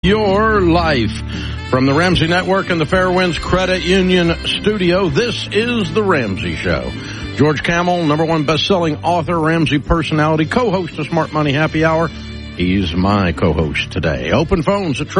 Your life. From the Ramsey Network and the Fairwinds Credit Union studio, this is The Ramsey Show. George Kamel, #1 best-selling author, Ramsey personality, co-host of Smart Money Happy Hour. He's my co-host today. Open phones at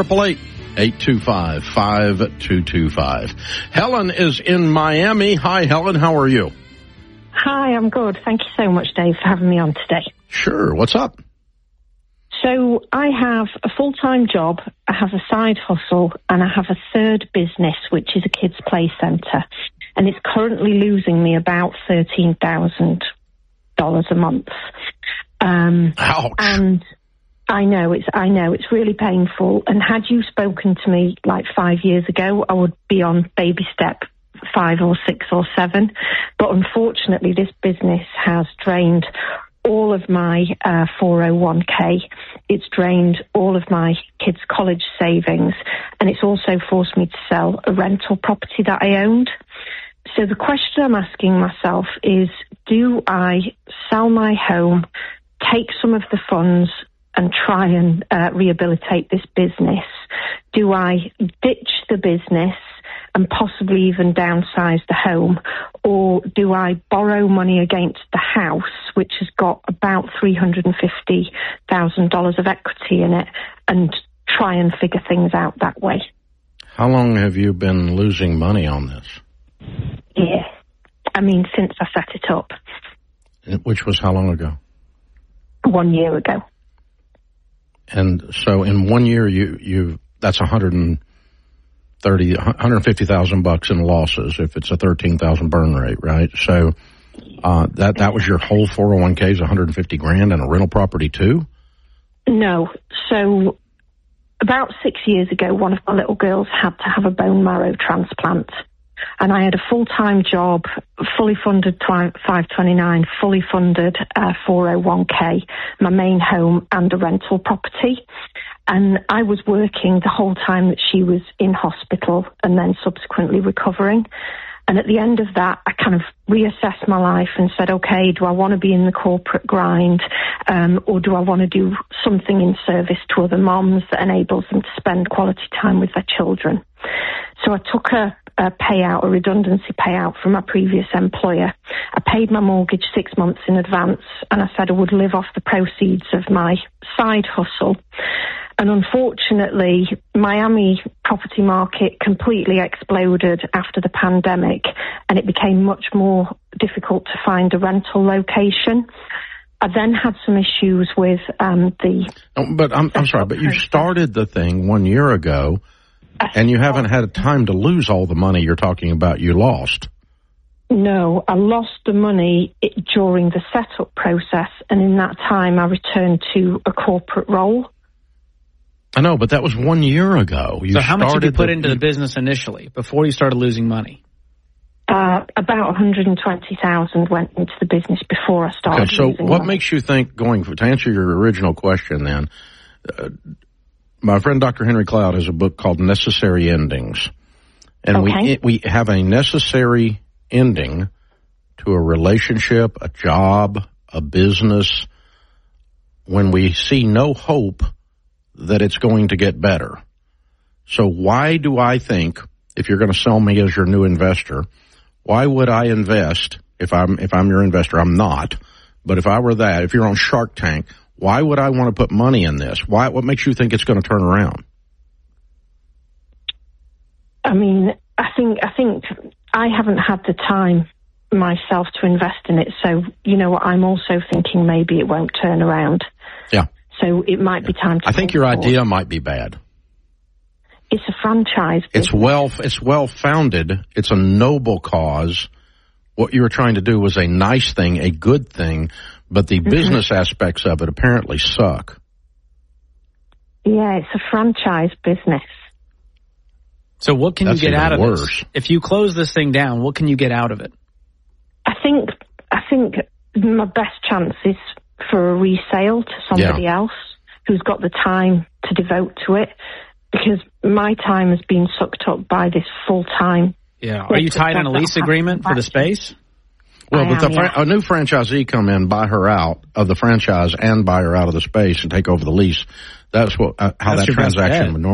888-825-5225. Helen is in Miami. Hi, Helen. How are you? Hi, I'm good. Thank you so much, Dave, for having me on today. Sure. What's up? So I have a full-time job, I have a side hustle, and I have a third business, which is a kids' play centre. And it's currently losing me about $13,000 a month. Ouch. And I know it's really painful. And had you spoken to me like 5 years ago, I would be on baby step 5 or 6 or 7. But unfortunately, this business has drained all of my 401k. It's drained all of my kids' college savings, and it's also forced me to sell a rental property that I owned. So the question I'm asking myself is, do I sell my home, take some of the funds and try and rehabilitate this business? Do I ditch the business and possibly even downsize the home, or do I borrow money against the house, which has got about $350,000 of equity in it, and try and figure things out that way? How long have you been losing money on this? Yeah, I mean, since I set it up. Which was how long ago? 1 year ago. And so in 1 year, that's $150,000 in losses if it's a 13,000 burn rate, right? So that was your whole 401k is $150,000 and a rental property too? No. So about 6 years ago, one of my little girls had to have a bone marrow transplant. And I had a full-time job, fully funded 529, fully funded 401k, my main home and a rental property. And I was working the whole time that she was in hospital and then subsequently recovering. And at the end of that, I kind of reassessed my life and said, okay, do I want to be in the corporate grind, or do I want to do something in service to other moms that enables them to spend quality time with their children? So I took a redundancy payout from my previous employer. I paid my mortgage 6 months in advance, and I said I would live off the proceeds of my side hustle. And unfortunately, Miami property market completely exploded after the pandemic, and it became much more difficult to find a rental location. I then had some issues with But I'm sorry, but you started the thing 1 year ago, and you haven't had time to lose all the money you're talking about you lost. No, I lost the money during the setup process, and in that time I returned to a corporate role. I know, but that was 1 year ago. So how much did you put into the business initially, before you started losing money? About $120,000 went into the business before I started. Okay, so losing what money. makes you think, to answer your original question then, my friend Dr. Henry Cloud has a book called Necessary Endings. And we have a necessary ending to a relationship, a job, a business, when we see no hope that it's going to get better. So why do I think, if you're going to sell me as your new investor, why would I invest if I'm your investor? I'm not. But if I were that, if you're on Shark Tank, why would I want to put money in this? What makes you think it's going to turn around? I mean, I think I haven't had the time myself to invest in it. So, you know what, I'm also thinking maybe it won't turn around. Yeah. So it might be time to... I think your idea might be bad. It's a franchise business. It's well-founded. It's a noble cause. What you were trying to do was a nice thing, a good thing, but the business aspects of it apparently suck. Yeah, it's a franchise business. So what can you get out of worse. it? If you close this thing down, what can you get out of it? I think my best chance is for a resale to somebody else who's got the time to devote to it, because my time has been sucked up by this full-time. Yeah. Are you tied in a lease agreement for the space? Well, but a new franchisee come in, buy her out of the franchise and buy her out of the space and take over the lease. That's how that transaction would normally